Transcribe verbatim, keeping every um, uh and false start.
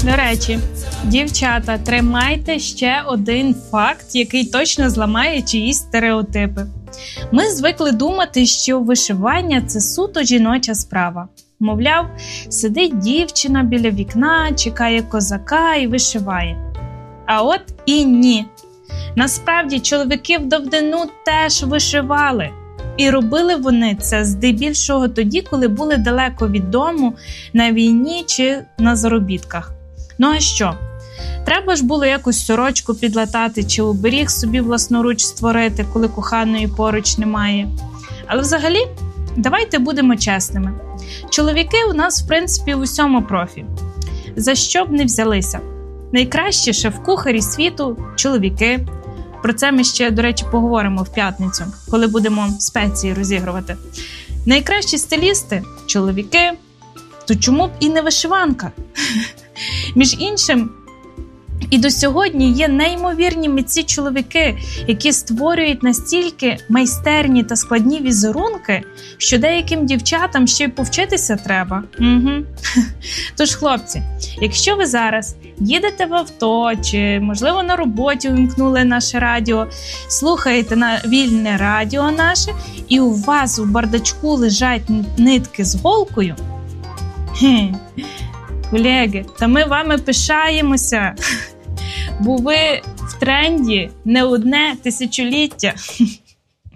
До речі, дівчата, тримайте ще один факт, який точно зламає чиїсь стереотипи. Ми звикли думати, що вишивання – це суто жіноча справа. Мовляв, сидить дівчина біля вікна, чекає козака і вишиває. А от і ні. Насправді, чоловіки в давнину теж вишивали. І робили вони це здебільшого тоді, коли були далеко від дому, на війні чи на заробітках. Ну а що? Треба ж було якусь сорочку підлатати чи оберіг собі власноруч створити, коли коханої поруч немає. Але взагалі, давайте будемо чесними. Чоловіки у нас, в принципі, в усьому профі. За що б не взялися. Найкращі шеф-кухарі світу – чоловіки. Про це ми ще, до речі, поговоримо в п'ятницю, коли будемо спеції розігрувати. Найкращі стилісти – чоловіки. То чому б і не вишиванка? Між іншим, і до сьогодні є неймовірні митці чоловіки, які створюють настільки майстерні та складні візерунки, що деяким дівчатам ще й повчитися треба. Угу. Тож, хлопці, якщо ви зараз їдете в авто чи, можливо, на роботі увімкнули наше радіо, слухаєте на вільне радіо наше, і у вас у бардачку лежать нитки з голкою, хе, колеги, та ми вами пишаємося, бо ви в тренді не одне тисячоліття.